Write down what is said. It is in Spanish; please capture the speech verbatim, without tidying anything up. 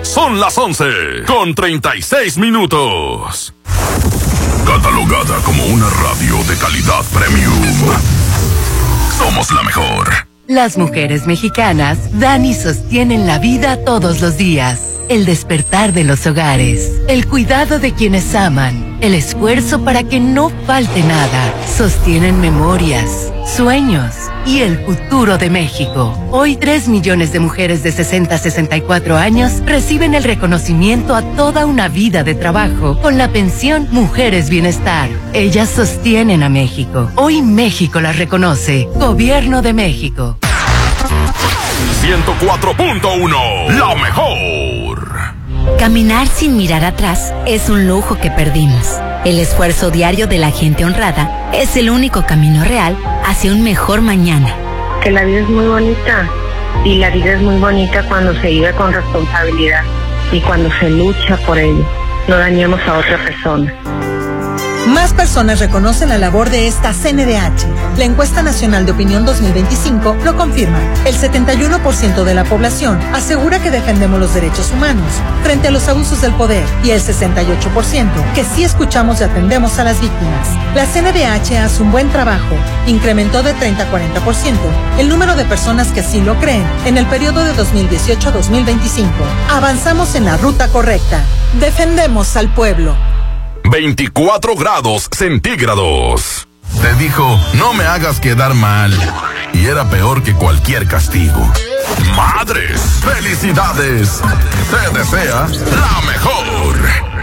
Son las once con treinta y seis minutos. Catalogada como una radio de calidad premium. Somos la mejor. Las mujeres mexicanas dan y sostienen la vida todos los días. El despertar de los hogares, el cuidado de quienes aman, el esfuerzo para que no falte nada. Sostienen memorias, sueños y el futuro de México. Hoy tres millones de mujeres de sesenta a sesenta y cuatro años reciben el reconocimiento a toda una vida de trabajo con la pensión Mujeres Bienestar. Ellas sostienen a México. Hoy México las reconoce. Gobierno de México. ciento cuatro punto uno, la mejor. Caminar sin mirar atrás es un lujo que perdimos. El esfuerzo diario de la gente honrada es el único camino real hacia un mejor mañana. Que la vida es muy bonita y la vida es muy bonita cuando se vive con responsabilidad y cuando se lucha por ello. No dañemos a otra persona. Más personas reconocen la labor de esta C N D H. La encuesta nacional de opinión dos mil veinticinco lo confirma. El setenta y uno por ciento de la población asegura que defendemos los derechos humanos frente a los abusos del poder y el sesenta y ocho por ciento que sí escuchamos y atendemos a las víctimas. La C N D H hace un buen trabajo. Incrementó de treinta a cuarenta por ciento el número de personas que así lo creen en el periodo de dos mil dieciocho a dos mil veinticinco. Avanzamos en la ruta correcta. Defendemos al pueblo. veinticuatro grados centígrados. Te dijo, no me hagas quedar mal. Y era peor que cualquier castigo. ¡Madres! ¡Felicidades! Te desea la mejor.